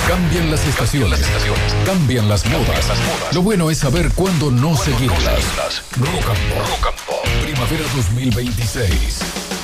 Cambian las estaciones, cambian las modas. Lo bueno es saber cuándo no seguirlas. Rock and Pop. Primavera 2026.